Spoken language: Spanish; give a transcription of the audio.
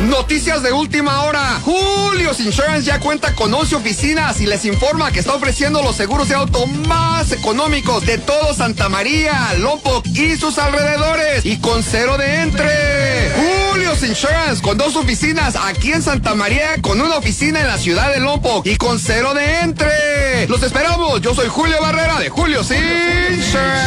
Noticias de última hora. Julio's Insurance ya cuenta con 11 oficinas y les informa que está ofreciendo los seguros de auto más económicos de todo Santa María, Lompoc y sus alrededores. Y con cero de entre. Julio's Insurance con 2 oficinas aquí en Santa María, con una oficina en la ciudad de Lompoc y con cero de entre. Los esperamos. Yo soy Julio Barrera de Julio's Insurance.